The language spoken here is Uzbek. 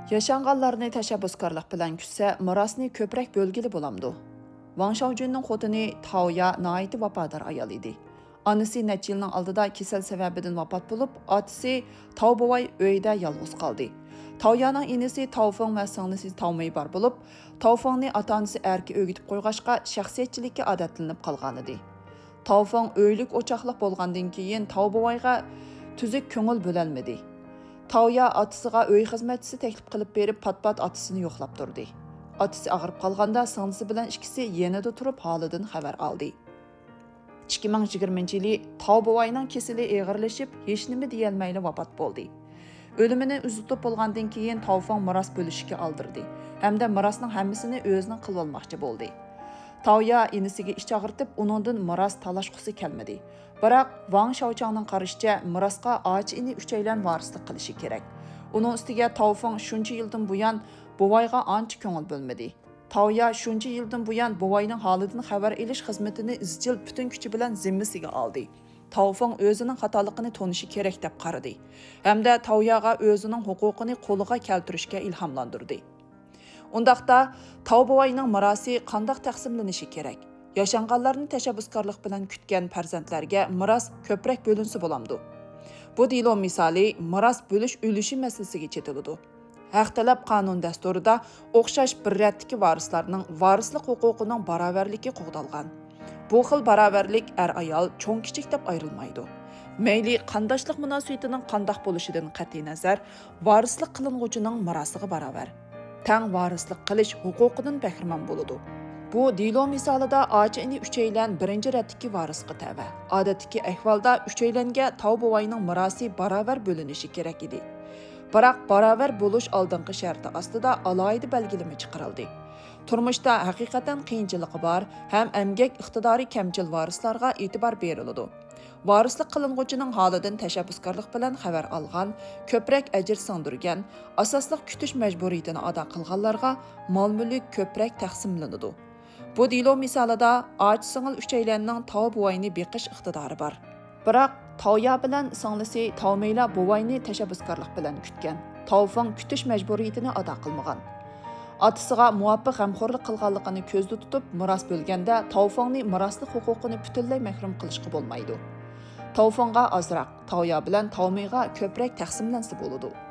Yaşanğanlarını təşəbbüskarlıq bilan kütsə, mirasni köprək bölgili bolamdı. Wang Shaojunning xotini Taoya naiti vafodar ayol idi. Anisi necha yilning oldida kasal sababidan vafot bo'lib, otasi Tao bovay uyida yolg'iz qoldi. Taoyaning inisi Taofeng va singlisi Taomei bor bo'lib, Taofengni ota-onasi erki o'gitib qo'yg'ashqa shaxsiyatchilikka odatlanib qolgan edi. Taofeng o'ylik o'choqliq bo'lgandan keyin Tao bovayga tuzuk ko'ngil bo'lolmadi. Taoya atısıga öy xizmatchisi teklif qilib berib pat-pat atasını yo'qlab turdi. Atası ağrıb qalğanda singlisi bilan ikkisi yanada turib holidan xabar oldi. 2020-yili Tao bovayning kesili og'irlashib, hech nima deyolmayli vafot bo'ldi. O'limini uzutib bo'lgandan keyin Taofeng miros bo'lishga oldirdi hamda mirosning hammasini o'zining qilib olmoqchi bo'ldi. Taoya inisiga ish chaqirtib, uningdan miros talashqusi kelmadi. Biroq Wang Shaochangning qarashicha mirosga ochi ini uchaylan varislik qilishi kerak. Uning ustiga Taofeng shuncha yildan buyon bovayga ancha ko'ngil bo'lmadi. Taoya shuncha yildan buyon bovayning holidan xabar olish xizmatini izchil butun kuchi bilan zimmasiga oldi. Taofeng o'zining xatoligini tonishi kerak deb qaradi hamda Taoyaga o'zining huquqini qo'liga keltirishga ilhomlantirdi. Undaqda Tao bovayning mirosi qanday taqsimlanishi kerak? Yaşanğanlarını təşəbbüskarlıq bilan kütgan farzandlarga miros ko'proq bo'linsa bo'lamdi. Bu dilo misali miros bo'lish ulushi masalasiga chetiladi. Haq talab qonun dasturida o'xshash bir ratdagi varislarning varislik huquqining barobarligi qo'g'dalgan. Bu xil barobarlik ayol cho'ng kichik deb ayrilmaydi. Mayli qandoshlik munosabatining qandoq bo'lishidan qat'iy nazar, varislik qilinuvchining mirosiga barobar. Tang varislik qilish huquqidan bahramand bo'ladi. Bu dilo misolida ochini uchaylan birinchi ratdagi varisga tava. Odatdagi ahvolda uchaylanga Tao bovayning mirosi barobar bo'linishi kerak edi. Biroq barobar bo'lish oldingi sharti ostida alohida belgilama chiqarildi. Turmushda haqiqatan qiyinchiligi bor, ham emgak iqtidori kamchil varislarga e'tibor beriladi. Varislik qilinuvchining holidan tashabbuskorlik bilan xabar olgan, ko'proq ajr singdirgan, asosliq kutish majburiyatini ado qilganlarga mol-mulk ko'proq taqsimlanadi. Bu dilo misolida och singil uchaylanning Tao bovayni beqish iqtidori bor. Biroq Taoya bilan singlisi Taomeyla bovayni tashabbuskorlik bilan kutgan. Taofeng kutish majburiyatini ado qilmagan. Atasiga muvofiq g'amxo'rlik qilganligini ko'zda tutib, miros bo'lganda Taofengni miroslik huquqini butunlay mahrum qilishga bo'lmaydi. Taofengga ozroq, Taoya bilan Taomeyga ko'proq taqsimlansa bo'ladi.